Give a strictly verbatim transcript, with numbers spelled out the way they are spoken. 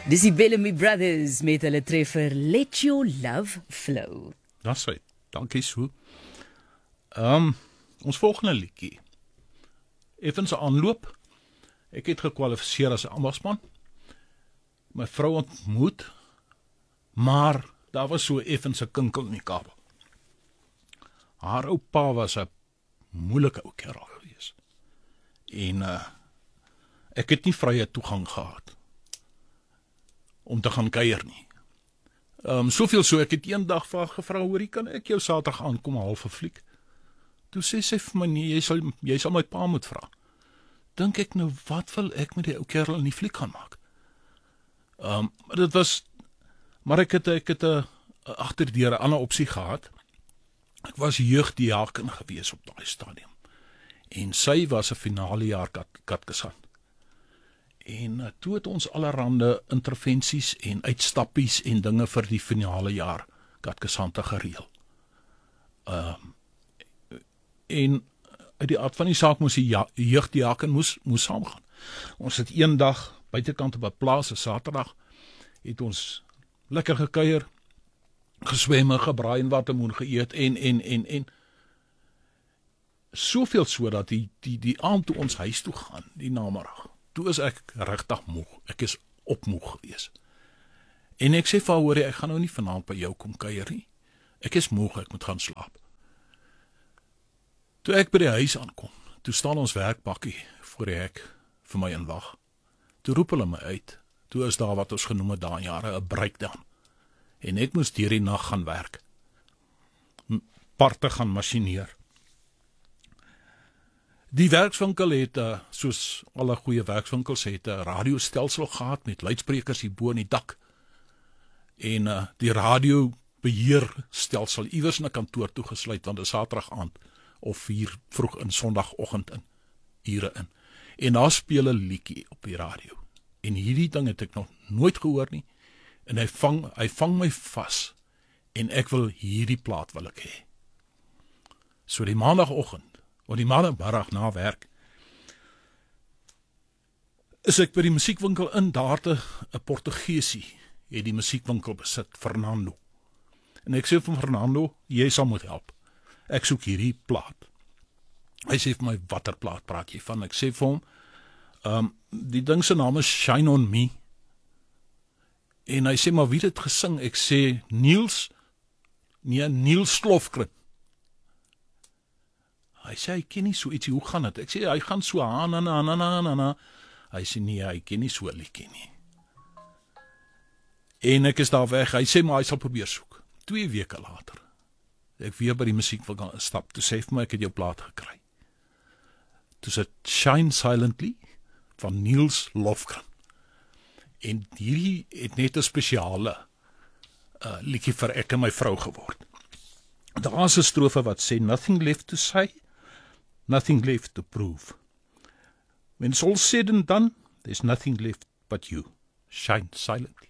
Dis die Bellamy Brothers met hulle treffer Let Your Love Flow. Dis right, dankie so. Um, ons volgende liedjie. Effens 'n aanloop. Ek het gekwalifiseer as 'n ambasman. My vrou ontmoet, maar daar was so effens 'n kinkel in die kabel. Haar oupa was 'n moeilike ou kerel gewees. En uh, ek het nie vrye toegang gehad om te gaan kuier nie. Ehm um, soveel so ek het eendag vir haar gevra, hoorie, kan ek jou Saterdag aankom half 'n fliek? Toe sê sy vir my, nee, jy sal jy sal my pa moet vra. Dink ek nou, wat wil ek met die ou kerel in die fliek gaan maak? Ehm um, dit was maar ek het ek het 'n agterdeur 'n ander opsie gehad. Ek was jeugdiaken gewees op daai stadium. En sy was 'n finale jaar kat, katkesant. En uh, toe het ons allerhande intervensies en uitstappies en dinge vir die finale jaar katkesante gereël. Ehm um, en uit die aard van die saak moes die ja, jeugdiaken moes moes saamgaan. Ons het eendag buitekant op 'n plaas, 'n Saterdag, het ons lekker gekuier, geswemme, gebraai en watermeloen geëet en en en en soveel so dat die die die aand toe ons huis toe gaan, die namiddag, toe is ek regtig moeg. Ek is opmoeg gewees. En ek sê vir haar, hoorie, ek gaan nou nie vanaand by jou kom kuier nie. Ek is moeg, ek moet gaan slaap. Toe ek by die huis aankom, toe staan ons werkbakkie voor die hek vir my in wag. Toe roep hulle my uit. Toe is daar wat ons genoem het daai jare 'n breakdown. En ek moes deur die nag gaan werk. Parte gaan masjineer. Die werkswinkel het, uh, soos alle goeie werkswinkels, het 'n radiostelsel gehad met luidsprekers hier bo in die dak. En uh, die radiobeheerstelsel iewers in 'n kantoor toegesluit, want dit is Saterdag aand of hier vroeg in Sondagoggend in, ure in. En daar speel 'n liedjie op die radio. En hierdie ding het ek nog nooit gehoor nie. En hy vang, hy vang my vas. En ek wil hierdie plaat wil ek hê. So die maandagoggend, of die maandagmiddag na werk, is ek by die musiekwinkel in, daar te 'n Portugeesie het die musiekwinkel besit, Fernando. En ek sê vir Fernando, jy sal moet help. Ek soek hierdie plaat. Hy sê vir my, watter plaat praat jy van? Ek sê vir hom, um, die ding se naam is Shine on Me. En hy sê, maar wie het dit gesing? Ek sê, Niels, nee, Niels Lofgren. Hy sê, hy ken nie so ietsie, hoe gaan het? Ek sê, hy gaan so, ha, na, na, na, na, na, na. Hy sê, nee, hy ken nie so liedjie nie. En ek is daar weg, hy sê, maar hy sal probeer soek. Twee weke later, ek weer by die musiekwinkel stap, toe sê vir my, ek het jou plaat gekry. Toe sê, Shine Silently, van Niels Lofgren. En hierdie het net 'n spesiale uh, liedjie vir ek en my vrou geword. Daar is 'n strofe wat sê, nothing left to say, nothing left to prove. When it's all said and done, there's nothing left but you. Shine silently.